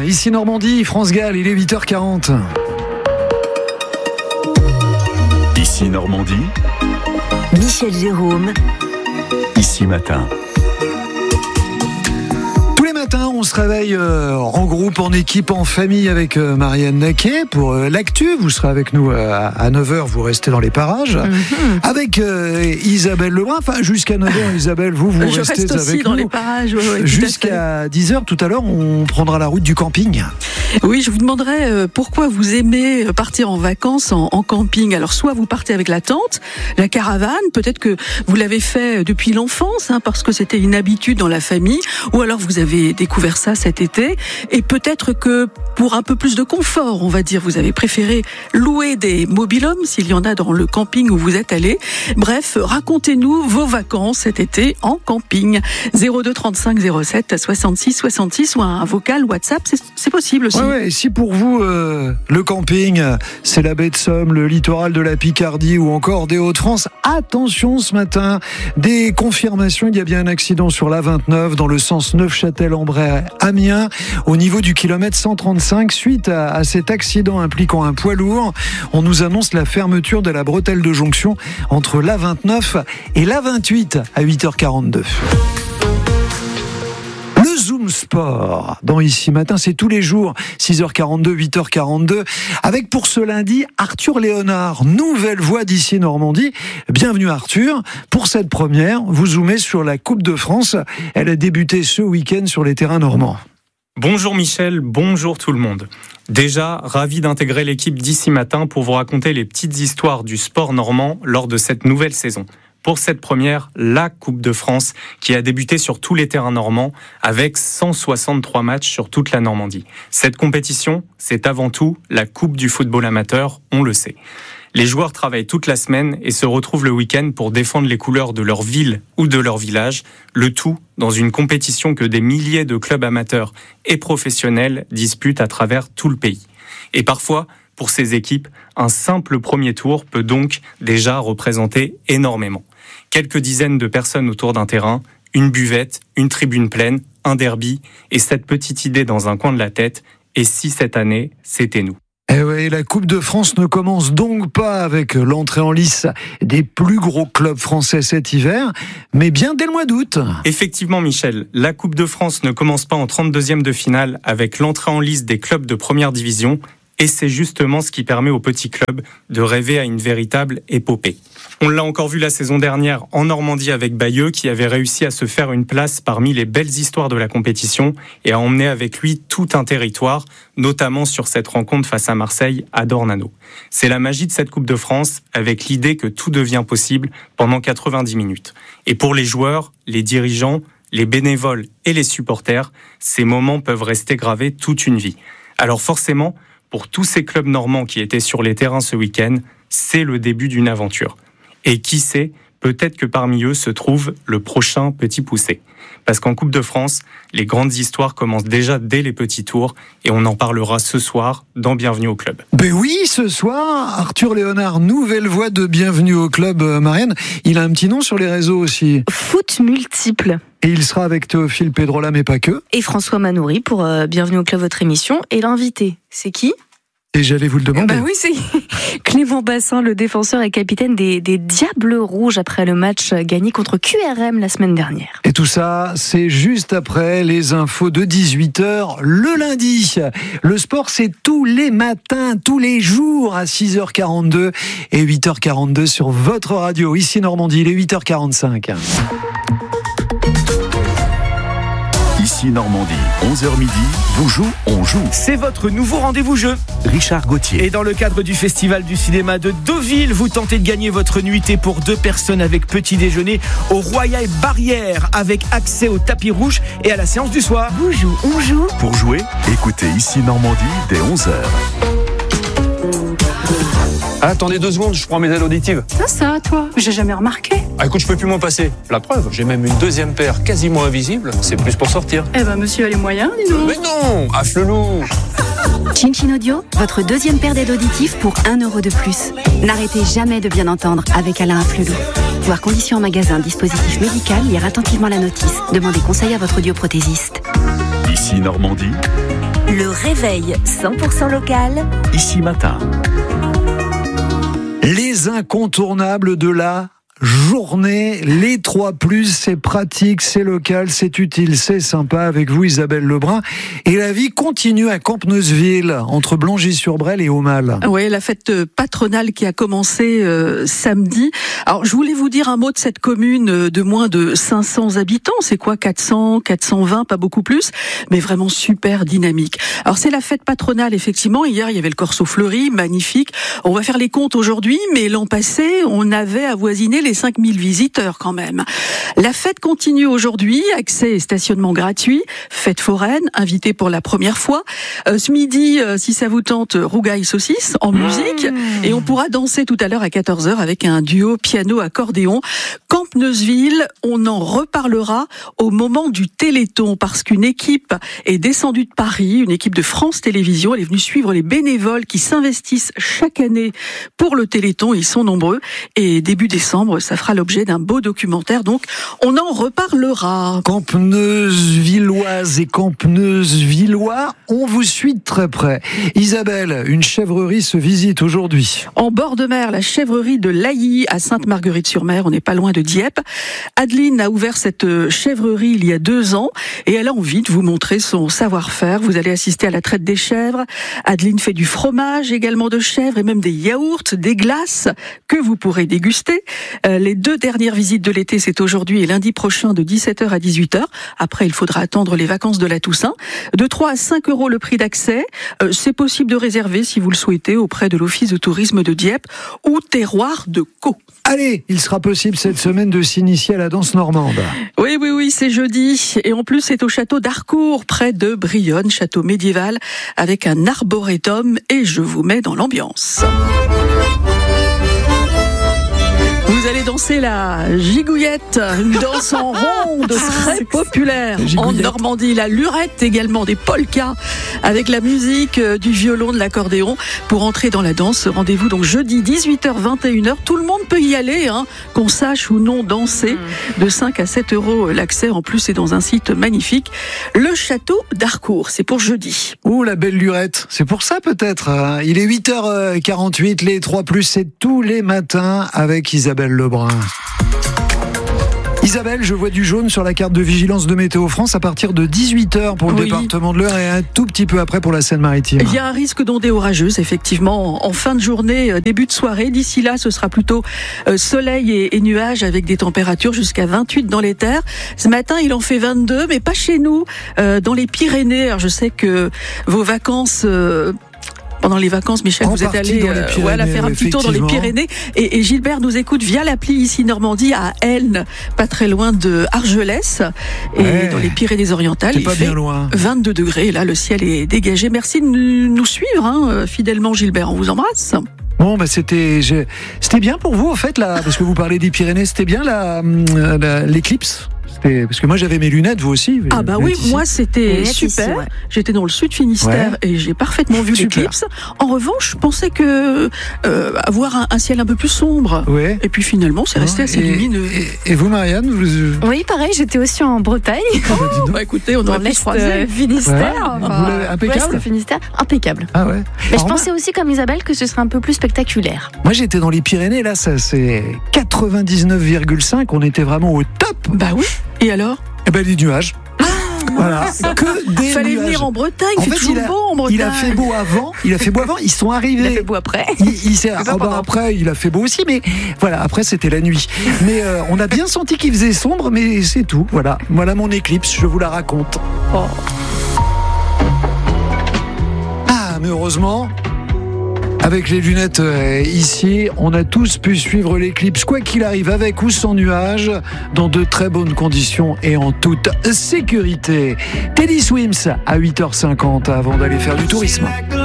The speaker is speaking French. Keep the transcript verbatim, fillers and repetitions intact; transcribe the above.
ici Normandie, France Gall, il est huit heures quarante. Ici Normandie, Michel Jérôme, ici Matin. Tous les matins, on se réveille euh, en groupe, en équipe, en famille avec euh, Marianne Naquet pour euh, l'actu. Vous serez avec nous euh, à neuf heures, vous restez dans les parages. Mm-hmm. Avec euh, Isabelle Lebrun, enfin jusqu'à neuf heures, Isabelle, vous, vous Je restez reste aussi avec dans nous. les parages. Ouais, ouais, jusqu'à dix heures, tout à l'heure, on prendra la route du camping. Oui, je vous demanderai euh, pourquoi vous aimez partir en vacances en, en camping. Alors, soit vous partez avec la tente, la caravane, peut-être que vous l'avez fait depuis l'enfance, hein, parce que c'était une habitude dans la famille, ou alors vous avez découvert ça cet été, et peut-être que pour un peu plus de confort, on va dire, vous avez préféré louer des mobil-homes, s'il y en a dans le camping où vous êtes allé. Bref, racontez-nous vos vacances cet été en camping. zéro deux trente-cinq zéro sept soixante-six soixante-six ou un vocal WhatsApp, c'est, c'est possible aussi. Ouais, ouais, et si pour vous, euh, le camping, c'est la baie de Somme, le littoral de la Picardie ou encore des Hauts-de-France, attention ce matin, des confirmations, il y a bien un accident sur l'A vingt-neuf dans le sens Neufchâtel-en-Bray-Amiens au niveau du kilomètre cent trente-cinq. Suite à, à cet accident impliquant un poids lourd, on nous annonce la fermeture de la bretelle de jonction entre l'A vingt-neuf et l'A vingt-huit à huit heures quarante-deux. Le Zoom Sport, dans Ici Matin, c'est tous les jours, six heures quarante-deux, huit heures quarante-deux, avec pour ce lundi, Arthur Léonard, nouvelle voix d'Ici Normandie. Bienvenue Arthur. Pour cette première, vous zoomez sur la Coupe de France. Elle a débuté ce week-end sur les terrains normands. Bonjour Michel, bonjour tout le monde. Déjà, ravi d'intégrer l'équipe d'Ici Matin pour vous raconter les petites histoires du sport normand lors de cette nouvelle saison. Pour cette première, la Coupe de France, qui a débuté sur tous les terrains normands, avec cent soixante-trois matchs sur toute la Normandie. Cette compétition, c'est avant tout la Coupe du football amateur, on le sait. Les joueurs travaillent toute la semaine et se retrouvent le week-end pour défendre les couleurs de leur ville ou de leur village, le tout dans une compétition que des milliers de clubs amateurs et professionnels disputent à travers tout le pays. Et parfois, pour ces équipes, un simple premier tour peut donc déjà représenter énormément. Quelques dizaines de personnes autour d'un terrain, une buvette, une tribune pleine, un derby, et cette petite idée dans un coin de la tête, et si cette année, c'était nous. Eh oui, la Coupe de France ne commence donc pas avec l'entrée en lice des plus gros clubs français cet hiver, mais bien dès le mois d'août. Effectivement, Michel, la Coupe de France ne commence pas en trente-deuxième de finale avec l'entrée en lice des clubs de première division, et c'est justement ce qui permet aux petits clubs de rêver à une véritable épopée. On l'a encore vu la saison dernière en Normandie avec Bayeux, qui avait réussi à se faire une place parmi les belles histoires de la compétition et à emmener avec lui tout un territoire, notamment sur cette rencontre face à Marseille à Dornano. C'est la magie de cette Coupe de France, avec l'idée que tout devient possible pendant quatre-vingt-dix minutes. Et pour les joueurs, les dirigeants, les bénévoles et les supporters, ces moments peuvent rester gravés toute une vie. Alors forcément, pour tous ces clubs normands qui étaient sur les terrains ce week-end, c'est le début d'une aventure. Et qui sait, peut-être que parmi eux se trouve le prochain petit poussé. Parce qu'en Coupe de France, les grandes histoires commencent déjà dès les petits tours et on en parlera ce soir dans Bienvenue au Club. Ben oui, ce soir, Arthur Léonard, nouvelle voix de Bienvenue au Club, Marianne. Il a un petit nom sur les réseaux aussi. Foot multiple. Et il sera avec Théophile Pedrola, mais pas que. Et François Manoury pour euh, Bienvenue au Club, votre émission. Et l'invité, c'est qui ? Et j'allais vous le demander. Bah oui, c'est Clément Bassin, le défenseur et capitaine des, des Diables Rouges après le match gagné contre Q R M la semaine dernière. Et tout ça, c'est juste après les infos de dix-huit heures le lundi. Le sport, c'est tous les matins, tous les jours à six heures quarante-deux et huit heures quarante-deux sur votre radio. Ici Normandie, il est huit heures quarante-cinq. Ici Normandie, onze heures midi, vous jouez, on joue. C'est votre nouveau rendez-vous jeu. Richard Gauthier. Et dans le cadre du Festival du cinéma de Deauville, vous tentez de gagner votre nuitée pour deux personnes avec petit déjeuner au Royal Barrière, avec accès au tapis rouge et à la séance du soir. Vous jouez, on joue. Pour jouer, écoutez Ici Normandie dès onze heures. Ah, attendez deux secondes, je prends mes ailes auditives. Ça, ça, toi, j'ai jamais remarqué. Ah, écoute, je peux plus m'en passer. La preuve, j'ai même une deuxième paire quasiment invisible. C'est plus pour sortir. Eh ben, monsieur a les moyens, dis donc. Mais non, affle-loup. Chin Chin Audio, votre deuxième paire d'aides auditives pour un euro de plus. N'arrêtez jamais de bien entendre avec Alain Afflelou. Voir conditions en magasin, dispositif médical, lire attentivement la notice. Demandez conseil à votre audioprothésiste. Ici Normandie, Le réveil cent pour cent local. Ici Matin. Les incontournables de la journée, les trois plus, c'est pratique, c'est local, c'est utile, c'est sympa. Avec vous, Isabelle Lebrun. Et la vie continue à Campneuseville, entre Blangy-sur-Bresle et Aumale. Oui, la fête patronale qui a commencé euh, samedi. Alors, je voulais vous dire un mot de cette commune de moins de cinq cents habitants. C'est quoi, quatre cents, quatre cent vingt, pas beaucoup plus, mais vraiment super dynamique. Alors, c'est la fête patronale, effectivement. Hier, il y avait le Corso Fleuri, magnifique. On va faire les comptes aujourd'hui, mais l'an passé, on avait avoisiné les cinq mille visiteurs quand même. La fête continue aujourd'hui, accès et stationnement gratuit, fête foraine, invité pour la première fois. Euh, ce midi, euh, si ça vous tente, rougaille saucisse en musique. Mmh. Et on pourra danser tout à l'heure à quatorze heures avec un duo piano-accordéon. Campneuseville, on en reparlera au moment du Téléthon, parce qu'une équipe est descendue de Paris, une équipe de France Télévisions. Elle est venue suivre les bénévoles qui s'investissent chaque année pour le Téléthon. Ils sont nombreux. Et début décembre, ça fera l'objet d'un beau documentaire, donc on en reparlera. Campneusvilloises et Campneusvillois, on vous suit de très près. Isabelle, une chèvrerie se visite aujourd'hui. En bord de mer, la chèvrerie de Lailly à Sainte-Marguerite-sur-Mer, on n'est pas loin de Dieppe. Adeline a ouvert cette chèvrerie il y a deux ans et elle a envie de vous montrer son savoir-faire. Vous allez assister à la traite des chèvres. Adeline fait du fromage également de chèvre et même des yaourts, des glaces que vous pourrez déguster. Les deux dernières visites de l'été, c'est aujourd'hui et lundi prochain de dix-sept heures à dix-huit heures. Après, il faudra attendre les vacances de la Toussaint. De trois à cinq euros le prix d'accès. Euh, c'est possible de réserver, si vous le souhaitez, auprès de l'Office de tourisme de Dieppe ou Terroir de Caux. Allez, il sera possible cette semaine de s'initier à la danse normande. Oui, oui, oui, c'est jeudi. Et en plus, c'est au château d'Harcourt, près de Brionne, château médiéval, avec un arboretum. Et je vous mets dans l'ambiance. Vous allez danser la gigouillette, une danse en ronde très populaire en Normandie. La lurette également, des polkas avec la musique du violon, de l'accordéon. Pour entrer dans la danse, rendez-vous donc jeudi dix-huit heures vingt et une heures. Tout le monde peut y aller, hein, qu'on sache ou non danser. De cinq à sept euros l'accès. En plus, c'est dans un site magnifique. Le château d'Harcourt, c'est pour jeudi. Oh, la belle lurette. C'est pour ça peut-être. Hein. Il est huit heures quarante-huit. Les trois plus, c'est tous les matins avec Isabelle Lebrun. Isabelle, je vois du jaune sur la carte de vigilance de Météo France à partir de dix-huit heures pour le oui. département de l'Eure et un tout petit peu après pour la Seine-Maritime. Il y a un risque d'ondée orageuse, effectivement, en fin de journée, début de soirée. D'ici là, ce sera plutôt soleil et, et nuages avec des températures jusqu'à vingt-huit dans les terres. Ce matin, il en fait vingt-deux, mais pas chez nous, euh, dans les Pyrénées. Alors, je sais que vos vacances... Euh, Pendant les vacances, Michel, en vous êtes allé euh, voilà, faire un petit tour dans les Pyrénées. Et, et Gilbert nous écoute via l'appli ici Normandie à Elne, pas très loin de Argelès. Et ouais, dans les Pyrénées-Orientales, il pas fait bien loin. vingt-deux degrés. Là, le ciel est dégagé. Merci de nous suivre hein, fidèlement, Gilbert. On vous embrasse. Bon, bah c'était, j'ai... c'était bien pour vous, en fait, là, parce que vous parlez des Pyrénées. C'était bien la, la, l'éclipse. Parce que moi j'avais mes lunettes, vous aussi. Ah bah oui, moi c'était super. Ici, ouais. J'étais dans le sud Finistère ouais. et j'ai parfaitement vu l'éclipse. En revanche, je pensais que euh, avoir un, un ciel un peu plus sombre. Ouais. Et puis finalement, c'est resté assez et, lumineux. Et, et vous, Marianne vous... Oui, pareil. J'étais aussi en Bretagne. Oh, bah écoutez, on aurait pu se croiser. Finistère. Ouais. Enfin, vous l'avez impeccable. Finistère, impeccable. Ah ouais. Mais alors je pensais moi... aussi, comme Isabelle, que ce serait un peu plus spectaculaire. Moi, j'étais dans les Pyrénées. Là, ça c'est quatre-vingt-dix-neuf virgule cinq. On était vraiment au top. Bah oui. Et alors ? Eh ben, des nuages. Ah, voilà. Que des Fallait nuages. venir en Bretagne, en c'est fait, toujours il a, beau en Bretagne. Il a fait beau avant, il a fait beau avant, ils sont arrivés. Il a fait beau après. Il, il s'est, oh bah après, il a fait beau aussi, mais voilà, après c'était la nuit. Mais euh, on a bien senti qu'il faisait sombre, mais c'est tout. Voilà, voilà mon éclipse, je vous la raconte. Oh. Ah, mais heureusement... Avec les lunettes euh, ici, on a tous pu suivre l'éclipse, quoi qu'il arrive, avec ou sans nuages, dans de très bonnes conditions et en toute sécurité. Teddy Swims à huit heures cinquante avant d'aller faire du tourisme.